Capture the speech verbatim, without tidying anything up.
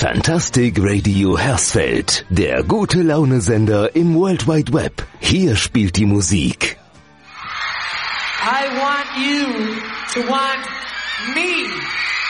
Fantastic Radio Hersfeld, der gute Laune-Sender im World Wide Web. Hier spielt die Musik. I want you to want me.